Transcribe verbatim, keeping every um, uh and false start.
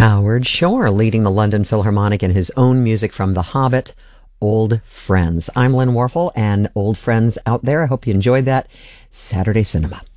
Howard Shore leading the London Philharmonic in his own music from The Hobbit, Old Friends. I'm Lynn Warfel, and old friends out there, I hope you enjoyed that Saturday Cinema.